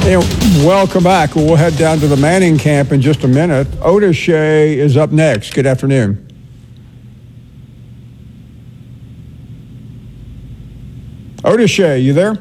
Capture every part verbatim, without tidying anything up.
Hey, welcome back. We'll head down to the Manning camp in just a minute. Otis Shea is up next. Good afternoon. Otis Shea, you there?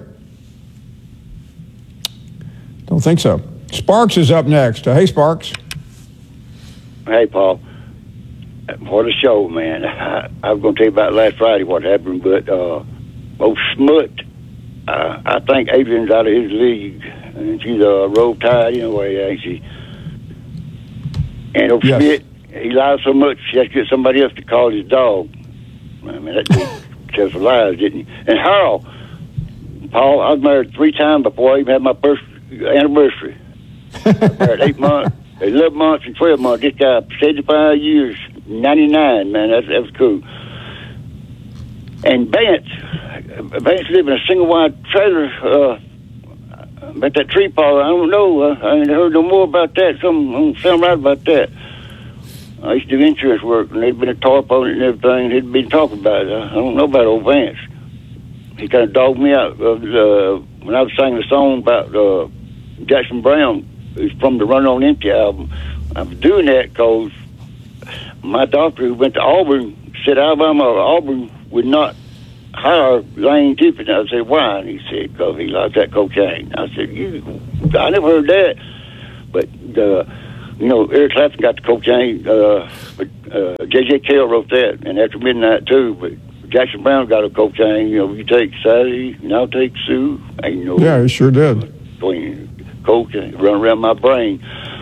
Don't think so. Sparks is up next. Uh, hey, Sparks. Hey, Paul. What a show, man. I, I was going to tell you about last Friday what happened, but uh, old Smut, uh, I think Adrian's out of his league, and she's a roll tide anyway, ain't she? And old Yes. Smith, he lies so much, he has to get somebody else to call his dog. I mean, that dude tells lies, didn't he? And Harold, Paul, I was married three times before I even had my first anniversary. I was married eight months, eleven months, and twelve months. This guy, seventy-five years, ninety-nine, man, that's, that was cool. And Vance, Vance lived in a single-wide trailer, uh, about that tree fall. I don't know. Uh, I ain't heard no more about that. Something don't sound right about that. I used to do insurance work, and there'd been a tarp on it and everything. They'd been talking about it. I don't know about old Vance. He kind of dogged me out uh, when I was singing a song about uh, Jackson Brown, who's from the Run On Empty album. I was doing that because my doctor who went to Auburn said Alabama or Auburn would not hire Lane Tippett. I said, why? And he said, because he likes that cocaine. I said, you, I never heard that. But, uh, you know, Eric Clapton got the cocaine, uh, but uh, J J Cale wrote that, and After Midnight, too. But Jackson Brown got a cocaine. You know, you take Saturday, and I'll take Sue. Ain't no Yeah, he sure did. between cocaine run around my brain.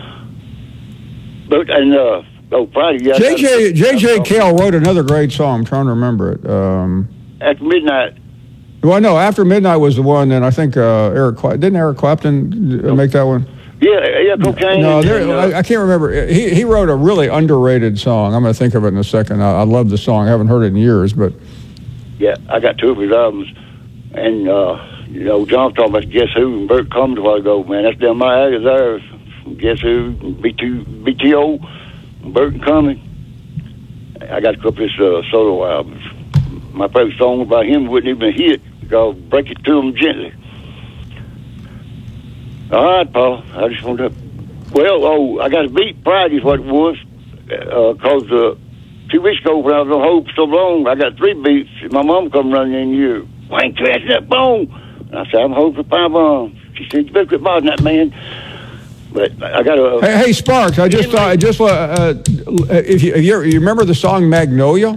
But, and, uh, oh, Friday, yeah. J J J J Cale wrote another great song. I'm trying to remember it. Um, After Midnight. well, no, After Midnight was the one, and I think uh, Eric Cla- didn't Eric Clapton uh, make that one? Yeah, yeah, cocaine. No, and, there, and, uh, I, I can't remember. He he wrote a really underrated song. I'm going to think of it in a second. I, I love the song. I haven't heard it in years, but yeah, I got two of his albums. And, uh, you know, John was talking about Guess Who and Burt Cummins a while ago, man. That's down my alley there. Guess Who, B two, B T O, Burt Cummins. I got a couple of his uh, solo albums. My favorite song about him wouldn't even hit because Break It To Him Gently. All right, Paul. I just wanted to... Well, oh, I got a beat Friday is what it was. Because uh, uh, two weeks ago when I was on hold for so long, I got three beats. And my mom come running in here. Why ain't you asking that bone? And I said, I'm holding for five bombs. She said, you better quit bothering that man. But I got a... hey, hey, Sparks, I just thought, I just, uh, uh, if you, if you you remember the song Magnolia?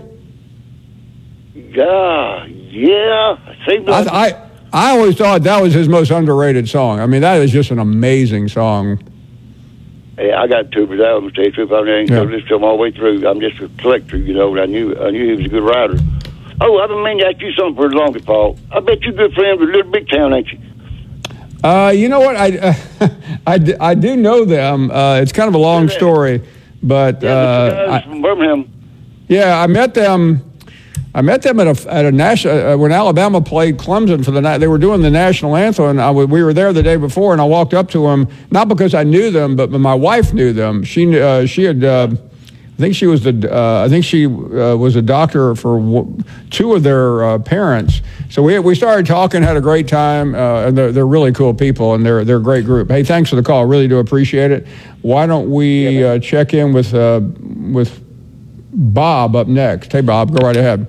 Yeah, yeah. Seems like I, I I always thought that was his most underrated song. I mean, that is just an amazing song. Yeah, I got two of his albums, tell you the truth. I ain't Yeah. gonna listen to them all the way through. I'm just a collector, you know, and I knew I knew he was a good writer. Oh, I've been meaning to ask you something for the longest, Paul. I bet you're good friends with Little Big Town, ain't you? Uh, you know what? I, uh, I, d- I do know them. Uh, it's kind of a long story, but Yeah, uh, the guys I, from Birmingham. yeah, I met them. I met them at a at a national uh, when Alabama played Clemson for the night. They were doing the national anthem, and I w- we were there the day before. And I walked up to them, not because I knew them, but my wife knew them. She kn- uh, she had. Uh, I think she was the. Uh, I think she uh, was a doctor for w- two of their uh, parents. So we we started talking, had a great time, uh, and they're they're really cool people, and they're they're a great group. Hey, thanks for the call. Really do appreciate it. Why don't we Yeah, uh, check in with uh, with Bob up next? Hey, Bob, go right ahead.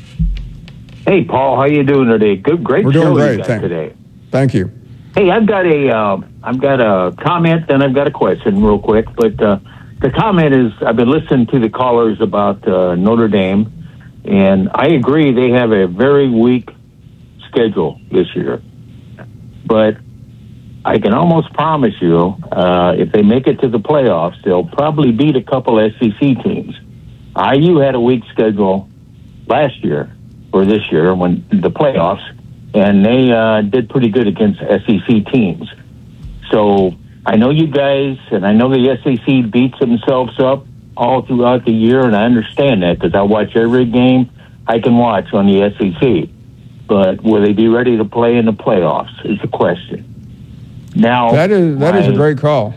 Hey, Paul, how you doing today? Good, great We're show doing you great. got Thank, today. thank you. Hey, I've got a, uh, I've got a comment, and I've got a question, real quick. But uh, the comment is, I've been listening to the callers about uh, Notre Dame, and I agree they have a very weak schedule this year. But I can almost promise you, uh, if they make it to the playoffs, they'll probably beat a couple S E C teams. I U had a weak schedule last year, or this year, when the playoffs, and they uh, did pretty good against S E C teams. So I know you guys, and I know the S E C beats themselves up all throughout the year, and I understand that because I watch every game I can watch on the S E C. But will they be ready to play in the playoffs is the question. Now That is that my, is a great call.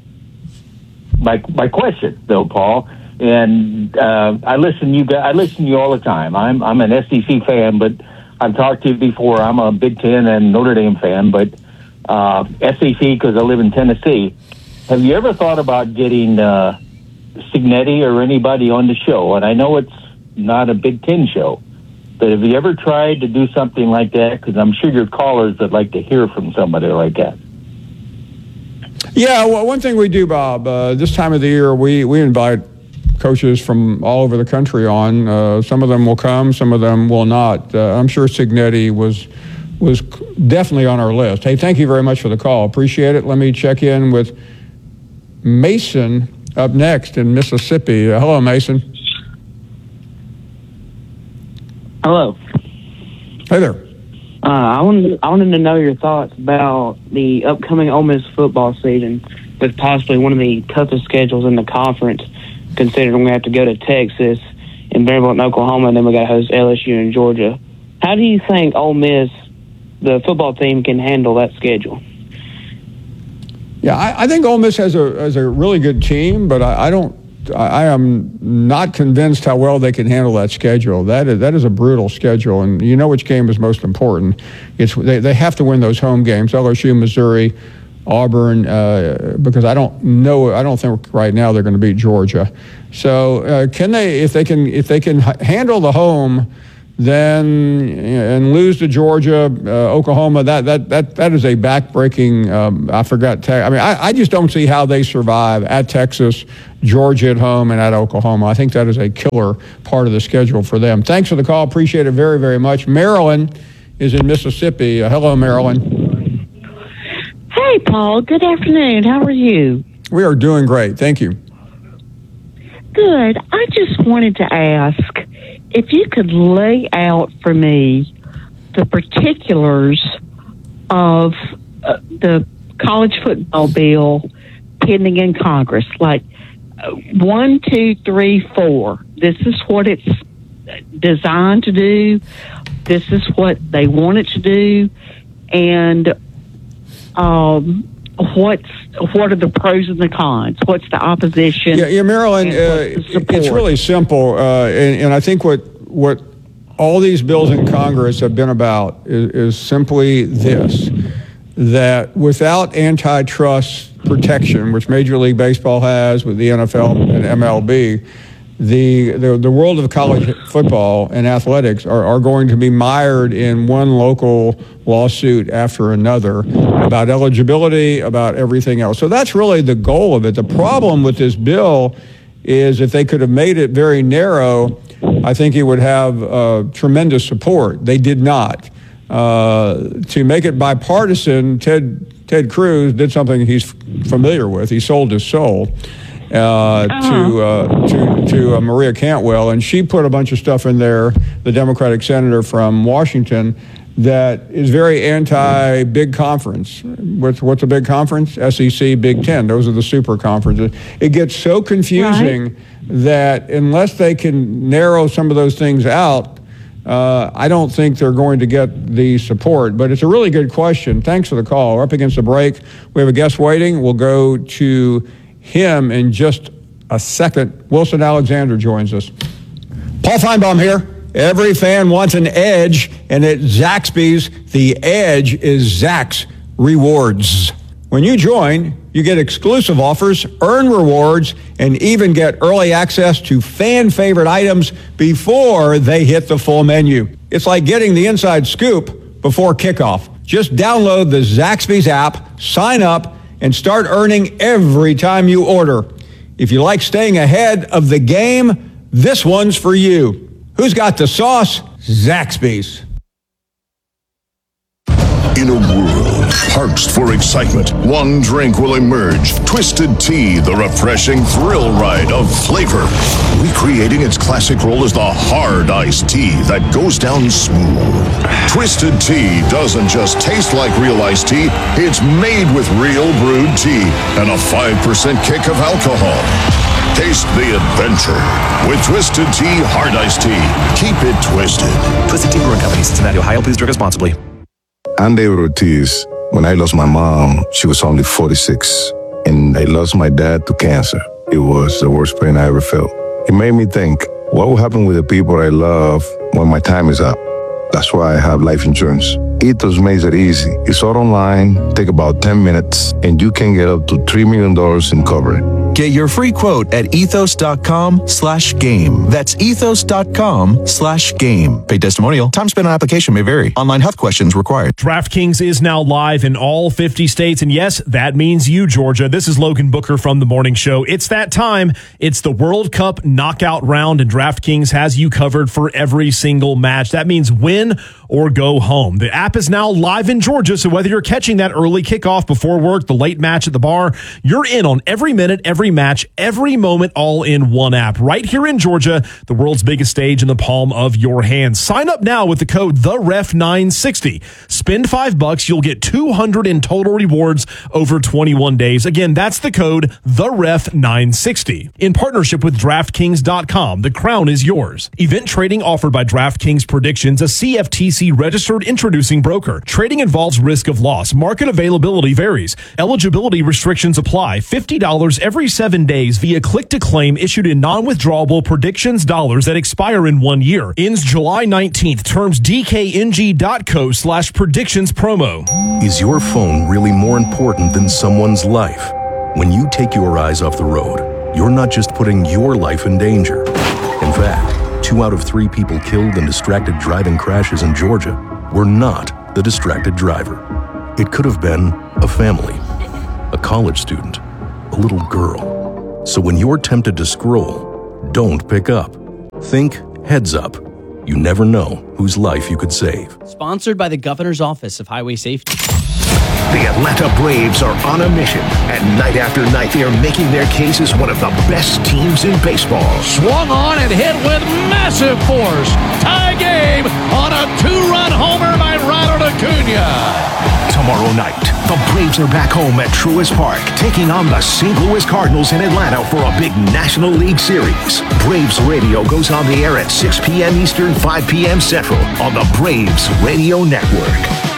My my question though, Paul, and uh, I listen to you guys, I listen to you all the time. I'm I'm an S E C fan, but I've talked to you before. I'm a Big Ten and Notre Dame fan, but uh, S E C because I live in Tennessee. Have you ever thought about getting uh, Cignetti or anybody on the show? And I know it's not a Big Ten show, but have you ever tried to do something like that? Because I'm sure your callers would like to hear from somebody like that. Yeah, well, one thing we do, Bob, uh, this time of the year, we, we invite coaches from all over the country on. Uh, some of them will come, some of them will not. Uh, I'm sure Cignetti was was definitely on our list. Hey, thank you very much for the call. Appreciate it. Let me check in with Mason up next in Mississippi. Uh, hello, Mason. Hello. Hey there. Uh, I wanted I wanted to know your thoughts about the upcoming Ole Miss football season, with possibly one of the toughest schedules in the conference, considering we have to go to Texas and Vanderbilt and Oklahoma, and then we got to host L S U and Georgia. How do you think Ole Miss, the football team, can handle that schedule? Yeah, I, I think Ole Miss has a has a really good team, but I, I don't. I, I am not convinced how well they can handle that schedule. That is that is a brutal schedule, and you know which game is most important. It's they, they have to win those home games: L S U, Missouri, Auburn. Uh, because I don't know. I don't think right now they're going to beat Georgia. So uh, can they? If they can, if they can handle the home, then and lose to Georgia, uh, Oklahoma, that that that that is a backbreaking. Um, I forgot. Te- I mean, I, I just don't see how they survive at Texas, Georgia at home, and at Oklahoma. I think that is a killer part of the schedule for them. Thanks for the call. Appreciate it very, very much. Marilyn is in Mississippi. Uh, hello, Marilyn. Hey, Paul. Good afternoon. How are you? We are doing great. Thank you. Good. I just wanted to ask if you could lay out for me the particulars of uh, the college football bill pending in Congress, like uh, one, two, three, four. This is what it's designed to do. This is what they want it to do, and um, what's what are the pros and the cons? What's the opposition? Yeah, yeah, Marilyn, uh, it's really simple, uh, and, and I think what what all these bills in Congress have been about is, is simply this: that without antitrust protection, which Major League Baseball has with the N F L and M L B, the the, the world of college football and athletics are, are going to be mired in one local lawsuit after another about eligibility, about everything else. So that's really the goal of it. The problem with this bill is if they could have made it very narrow, I think it would have uh, tremendous support. They did not. Uh, to make it bipartisan, Ted Ted Cruz did something he's familiar with. He sold his soul uh, uh-huh. to uh, to to uh, Maria Cantwell, and she put a bunch of stuff in there, the Democratic senator from Washington, that is very anti-big conference. What's, what's a big conference? S E C, Big Ten. Those are the super conferences. It gets so confusing right. that unless they can narrow some of those things out, uh, I don't think they're going to get the support. But it's a really good question. Thanks for the call. We're up against the break. We have a guest waiting. We'll go to him in just a second. Wilson Alexander joins us. Paul Feinbaum here. Every fan wants an edge, and at Zaxby's, the edge is Zax Rewards. When you join, you get exclusive offers, earn rewards, and even get early access to fan-favorite items before they hit the full menu. It's like getting the inside scoop before kickoff. Just download the Zaxby's app, sign up, and start earning every time you order. If you like staying ahead of the game, this one's for you. Who's got the sauce? Zaxby's. In a world parched for excitement, one drink will emerge. Twisted Tea, the refreshing thrill ride of flavor. Recreating its classic role as the hard iced tea that goes down smooth. Twisted Tea doesn't just taste like real iced tea, it's made with real brewed tea and a five percent kick of alcohol. Taste the adventure with Twisted Tea Hard Iced Tea. Keep it twisted. Twisted Tea Brewing Company, Cincinnati, Ohio. Please drink responsibly. I'm David Ortiz. When I lost my mom, she was only forty-six. And I lost my dad to cancer. It was the worst pain I ever felt. It made me think, what will happen with the people I love when my time is up? That's why I have life insurance. Ethos makes it easy. It's all online, take about ten minutes, and you can get up to three million dollars in coverage. Get your free quote at ethos.com slash game. That's ethos.com slash game. Paid testimonial. Time spent on application may vary. Online health questions required. DraftKings is now live in all fifty states. And yes, that means you, Georgia. This is Logan Booker from The Morning Show. It's that time. It's the World Cup knockout round, and DraftKings has you covered for every single match. That means win or go home. The app is now live in Georgia, so whether you're catching that early kickoff before work, the late match at the bar, you're in on every minute, every match, every moment, all in one app. Right here in Georgia, the world's biggest stage in the palm of your hand. Sign up now with the code the ref nine sixty. Spend five bucks, you'll get two hundred in total rewards over twenty-one days. Again, that's the code the ref nine sixty. In partnership with DraftKings dot com, the crown is yours. Event trading offered by DraftKings Predictions, a C F T C registered introducing broker. Trading involves risk of loss. Market availability varies. Eligibility restrictions apply. fifty dollars every seven days via click-to-claim issued in non-withdrawable predictions dollars that expire in one year. Ends July nineteenth. Terms D K N G dot co slash predictions promo. Is your phone really more important than someone's life? When you take your eyes off the road, you're not just putting your life in danger. In fact, two out of three people killed in distracted driving crashes in Georgia were not the distracted driver. It could have been a family, a college student, a little girl. So when you're tempted to scroll, don't pick up. Think heads up. You never know whose life you could save. Sponsored by the Governor's Office of Highway Safety. The Atlanta Braves are on a mission, and night after night they are making their case as one of the best teams in baseball. Swung on and hit with massive force. Tie game on a two-run homer by Ronald Acuna. Tomorrow night, the Braves are back home at Truist Park, taking on the Saint Louis Cardinals in Atlanta for a big National League Series. Braves Radio goes on the air at six p.m. Eastern, five p.m. Central on the Braves Radio Network.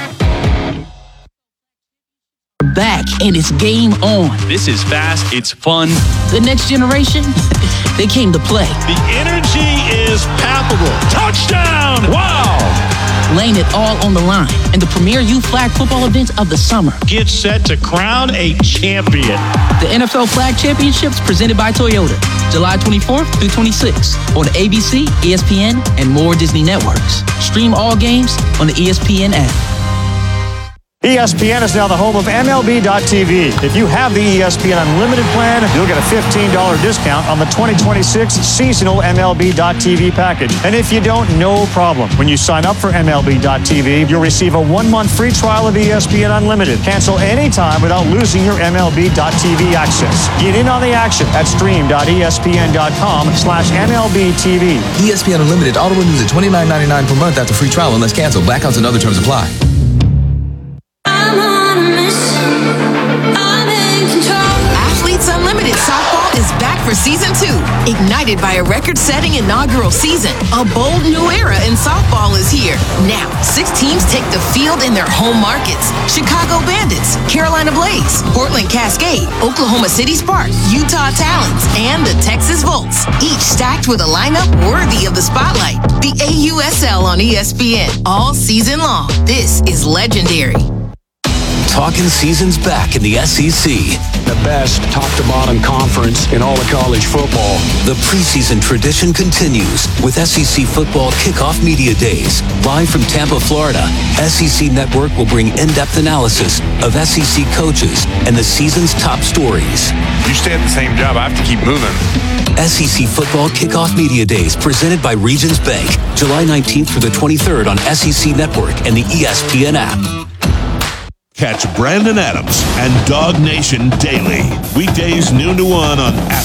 Back and it's game on. This is fast, it's fun. The next generation, they came to play. The energy is palpable. Touchdown! Wow! Laying it all on the line and the premier youth flag football event of the summer. Get set to crown a champion. The N F L Flag Championships presented by Toyota, July twenty-fourth through twenty-sixth on A B C, E S P N, and more Disney networks. Stream all games on the E S P N app. E S P N is now the home of M L B dot T V. If you have the E S P N Unlimited plan, you'll get a fifteen dollars discount on the twenty twenty-six seasonal M L B dot T V package. And if you don't, no problem. When you sign up for M L B dot T V, you'll receive a one-month free trial of E S P N Unlimited. Cancel anytime without losing your M L B dot T V access. Get in on the action at stream dot E S P N dot com slash M L B T V. E S P N Unlimited auto renews at twenty-nine ninety-nine per month after free trial unless canceled. Blackouts and other terms apply. Athletes Unlimited Softball is back for season two. Ignited by a record-setting inaugural season, a bold new era in softball is here. Now, six teams take the field in their home markets. Chicago Bandits, Carolina Blaze, Portland Cascade, Oklahoma City Sparks, Utah Talons, and the Texas Volts. Each stacked with a lineup worthy of the spotlight. The A U S L on E S P N all season long. This is legendary. Talking seasons back in the S E C. The best top-to-bottom conference in all of college football. The preseason tradition continues with S E C Football Kickoff Media Days. Live from Tampa, Florida, S E C Network will bring in-depth analysis of S E C coaches and the season's top stories. You stay at the same job, I have to keep moving. S E C Football Kickoff Media Days presented by Regions Bank. July nineteenth through the twenty-third on S E C Network and the E S P N app. Catch Brandon Adams and Dog Nation daily. Weekdays noon to one on App